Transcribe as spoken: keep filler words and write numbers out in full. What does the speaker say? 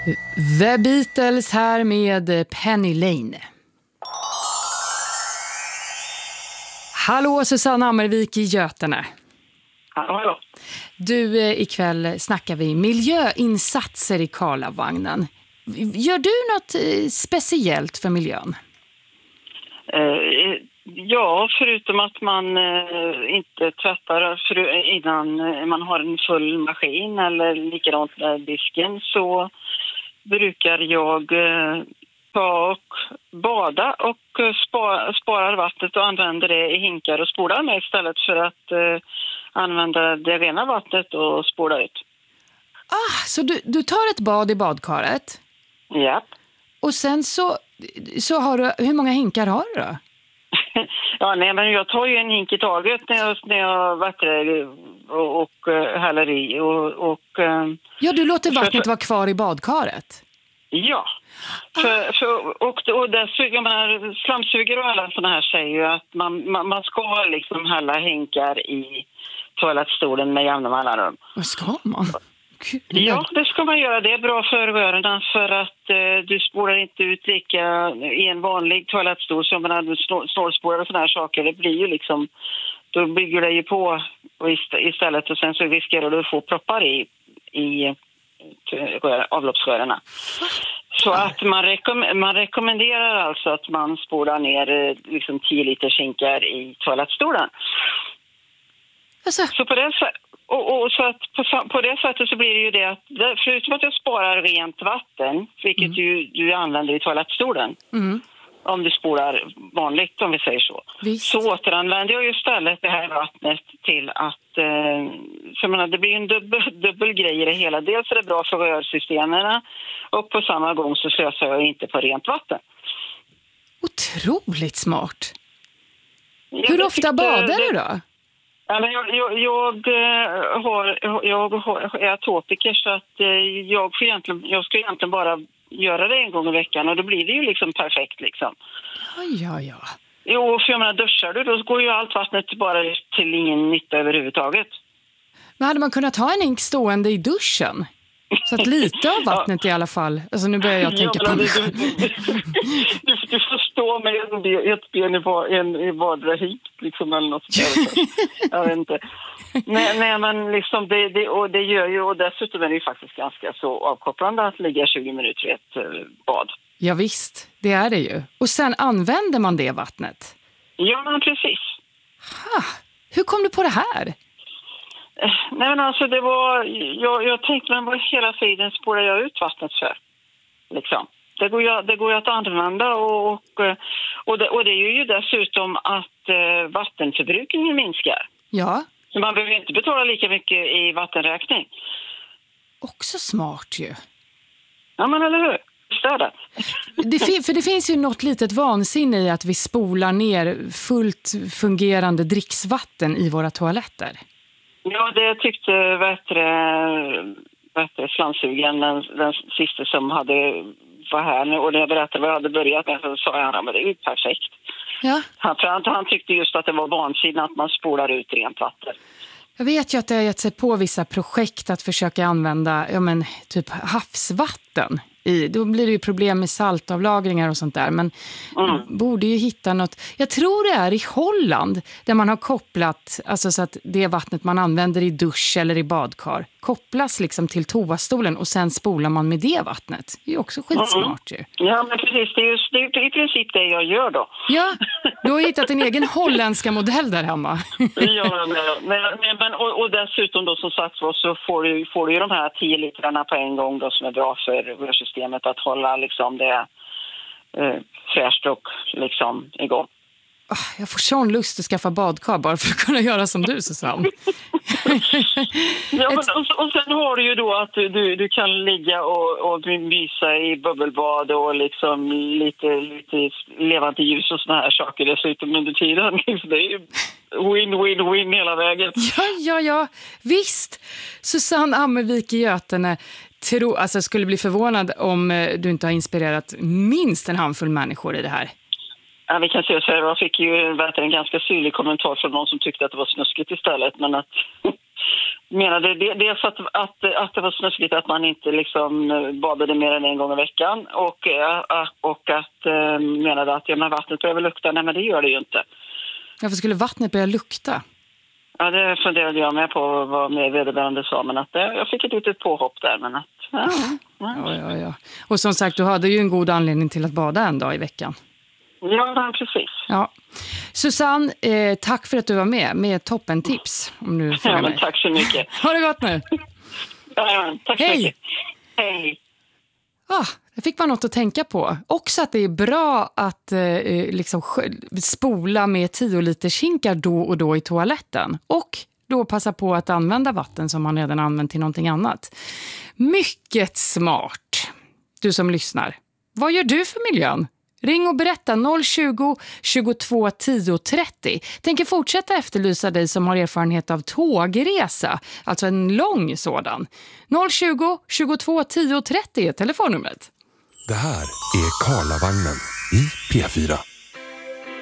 The Beatles här med Penny Lane. Hallå Susanne Ammervik i Götene. Hallå, hallå. Du, ikväll snackar vi miljöinsatser i Karlavagnen. Gör du något speciellt för miljön? Eh, ja, förutom att man eh, inte tvättar för, innan man har en full maskin eller likadant med disken, så brukar jag eh, ta och bada och eh, spa, sparar vattnet och använder det i hinkar och spolar med istället för att eh, använda det rena vattnet och spola ut. Ah, så du, du tar ett bad i badkaret? Ja. Och sen så, så har du, hur många hinkar har du då? Ja, nej, men jag tar ju en hink i taget när jag, när jag vattnar och, och uh, häller i. Och, och, uh, ja, du låter vattnet för, för, vara kvar i badkaret? Ja. För, för, och och dessutom, jag menar, slamsugare och alla sådana här säger ju att man, man, man ska liksom hälla hinkar i toalettstolen med jämna mellanrum. Vad ska man? Ja, det ska man göra. Det är bra för rörerna för att eh, du spolar inte ut lika i en vanlig toalettstol som man hade snålspårar och sådana här saker. Det blir ju liksom, då bygger det ju på och istället och sen så riskerar du att få proppar i, i avloppsrörerna. Så att man, rekom- man rekommenderar alltså att man spolar ner liksom tio liter hinkar i toalettstolen. Alltså. Så på det sättet Och, och så att på, på det sättet så blir det ju det att förutom att jag sparar rent vatten, vilket mm. du, du använder i toalettstolen, mm. om du spolar vanligt om vi säger så, Visst. Så återanvänder jag ju istället det här vattnet till att, eh, så menar, det blir en dubbel, dubbel grej i det hela. Dels är det bra för rörsystemen och på samma gång så slösar jag inte på rent vatten. Otroligt smart. Ja, Hur ofta badar det, du då? Ja, men jag, jag, jag, har, jag har, är atopiker så att jag, får egentligen, jag ska egentligen bara göra det en gång i veckan och då blir det ju liksom perfekt liksom. Ja, ja, ja. Jo, för jag menar, duschar du då går ju allt vattnet bara till ingen nytta överhuvudtaget. Men hade man kunnat ha en hink stående i duschen? Så att lite av vattnet ja. I alla fall. Alltså nu börjar jag tänka ja, på mig själv. Du, du, du, du får stå med ett ben i, en, i vardera hink liksom eller något sådär. Jag vet inte. Nej, nej men liksom det, det, och det gör ju, och dessutom är det ju faktiskt ganska så avkopplande att ligga tjugo minuter i ett uh, bad. Ja visst, det är det ju. Och sen använder man det vattnet? Ja men precis. Ha, hur kom du på det här? Nej men alltså det var, jag, jag tänkte men vad hela tiden spårar jag ut vattnet för, liksom. Det går ju, det går ju att använda och, och, och, det, och det är ju dessutom att eh, vattenförbrukningen minskar. Ja. Så man behöver inte betala lika mycket i vattenräkning. Också smart ju. Ja men eller hur? Stödet. Det fin- för det finns ju något litet vansinne i att vi spolar ner fullt fungerande dricksvatten i våra toaletter. Ja, det tyckte bättre slamsugaren, den, den sista som hade var här nu. Och när jag berättade vad jag hade börjat med så sa jag att det är ju perfekt. Ja. Han, för han, han tyckte just att det var vansinnigt att man spolar ut rent vatten. Jag vet ju att det har gett sig på vissa projekt att försöka använda ja, men, typ havsvatten. I, då blir det ju problem med saltavlagringar och sånt där. Men mm. borde ju hitta något. Jag tror det är i Holland där man har kopplat, alltså så att det vattnet man använder i dusch eller i badkar kopplas liksom till toastolen och sen spolar man med det vattnet. Det är ju också skitsmart mm. ju. Ja men precis, det är, just, det är i princip det jag gör då. Ja, du har hittat en egen holländska modell där hemma. Ja, men, men, men, och, och dessutom då som sagt så får du, får du ju de här tio litrarna på en gång då som är bra för rörsystemet att hålla liksom det eh, fräscht och liksom igång. Jag får sån lust att skaffa badkar bara för att kunna göra som du, Susanne. Ja, men, och, och sen har du ju då att du, du kan ligga och, och mysa i bubbelbad och liksom lite, lite levande ljus och såna här saker dessutom under tiden. Det är ju win, win, win hela vägen. Ja, ja, ja. Visst. Susanne Ammervik i Götene. Tro, alltså, skulle bli förvånad om du inte har inspirerat minst en handfull människor i det här. Ja, vi kan se så här. Jag fick ju en ganska syrlig kommentar från någon som tyckte att det var snuskigt istället. Men att menade det, dels att, att, att det var snuskigt att man inte liksom badade mer än en gång i veckan och, och att menade att ja, men vattnet börjar väl lukta. Nej, men det gör det ju inte. Varför skulle vattnet börja lukta? Ja, det funderade jag med på vad med vederbörande sa, men att det, jag fick ett litet påhopp där. Men att, ja, ja. Ja, ja, ja. Och som sagt, du hade ju en god anledning till att bada en dag i veckan. Ja, precis. Ja. Susanne, eh, tack för att du var med med toppentips. Om du ja, men mig. tack så mycket. Ha det gott nu. Ja, tack så Hej. mycket. Hej. Ah, det fick man något att tänka på. Också att det är bra att eh, liksom spola med tio liter kinkar då och då i toaletten. Och då passa på att använda vatten som man redan använt till någonting annat. Mycket smart. Du som lyssnar. Vad gör du för miljön? Ring och berätta noll tjugo, tjugotvå, tio, trettio. Tänker fortsätta efterlysa dig som har erfarenhet av tågresa. Alltså en lång sådan. noll tjugo, tjugotvå, tio, trettio är telefonnumret. Det här är Karlavagnen i P fyra.